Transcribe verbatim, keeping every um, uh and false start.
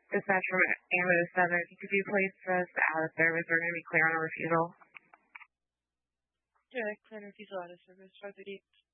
Dispatch from Ammo seven. Could you please press out of service? We're going to be clear on a refusal. Yeah, clear refusal out of service. Five eighty-eight.